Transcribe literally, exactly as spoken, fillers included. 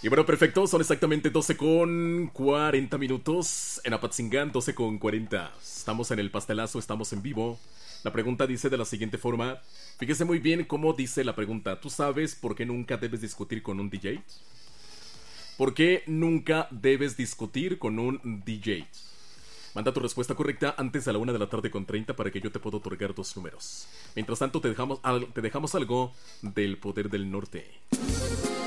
Y bueno, perfecto, son exactamente doce con cuarenta minutos en Apatzingán, doce con cuarenta. Estamos en el pastelazo, estamos en vivo. La pregunta dice de la siguiente forma. Fíjese muy bien cómo dice la pregunta. ¿Tú sabes por qué nunca debes discutir con un D J? ¿Por qué nunca debes discutir con un D J? Manda tu respuesta correcta antes de la una de la tarde con treinta para que yo te pueda otorgar dos números. Mientras tanto, te dejamos, al- te dejamos algo del poder del norte.